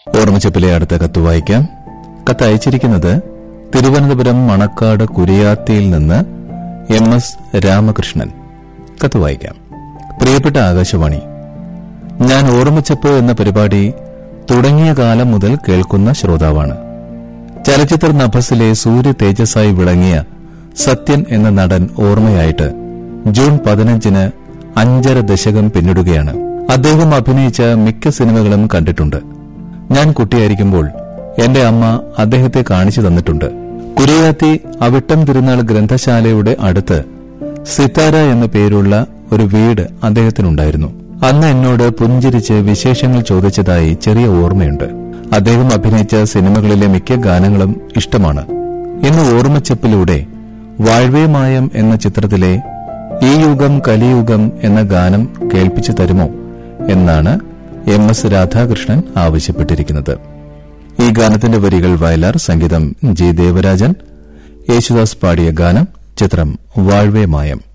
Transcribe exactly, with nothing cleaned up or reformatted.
ഓർമ്മച്ചപ്പിലെ അടുത്ത കത്ത് വായിക്കാം. കത്ത് അയച്ചിരിക്കുന്നത് തിരുവനന്തപുരം മണക്കാട് കുരിയാത്തിയിൽ നിന്ന് എം എസ് രാമകൃഷ്ണൻ. കത്ത് വായിക്കാം. പ്രിയപ്പെട്ട ആകാശവാണി, ഞാൻ ഓർമ്മച്ചപ്പ് എന്ന പരിപാടി തുടങ്ങിയ കാലം മുതൽ കേൾക്കുന്ന ശ്രോതാവാണ്. ചലച്ചിത്ര നഭസിലെ സൂര്യ തേജസ്സായി വിളങ്ങിയ സത്യൻ എന്ന നടൻ ഓർമ്മയായിട്ട് ജൂൺ പതിനഞ്ചിന് അഞ്ചര ദശകം പിന്നിടുകയാണ്. അദ്ദേഹം അഭിനയിച്ച മിക്ക സിനിമകളും കണ്ടിട്ടുണ്ട്. ഞാൻ കുട്ടിയായിരിക്കുമ്പോൾ എന്റെ അമ്മ അദ്ദേഹത്തെ കാണിച്ചു തന്നിട്ടുണ്ട്. കുരിയാത്തി അവിട്ടം തിരുനാൾ ഗ്രന്ഥശാലയുടെ അടുത്ത് സിത്താര എന്ന പേരുള്ള ഒരു വീട് അദ്ദേഹത്തിനുണ്ടായിരുന്നു. അന്ന് എന്നോട് പുഞ്ചിരിച്ച് വിശേഷങ്ങൾ ചോദിച്ചതായി ചെറിയ ഓർമ്മയുണ്ട്. അദ്ദേഹം അഭിനയിച്ച സിനിമകളിലെ മിക്ക ഗാനങ്ങളും ഇഷ്ടമാണ്. ഇന്ന് ഓർമ്മച്ചപ്പിലൂടെ വാഴ്വേ മായം എന്ന ചിത്രത്തിലെ ഈ യുഗം കലിയുഗം എന്ന ഗാനം കേൾപ്പിച്ചു തരുമോ എന്നാണ് എം എസ് രാധാകൃഷ്ണൻ ആവശ്യപ്പെട്ടിരിക്കുന്നത്. ഈ ഗാനത്തിന്റെ വരികൾ വയലാർ, സംഗീതം ജി ദേവരാജൻ, യേശുദാസ് പാടിയ ഗാനം, ചിത്രം വാഴ്വേ മായം.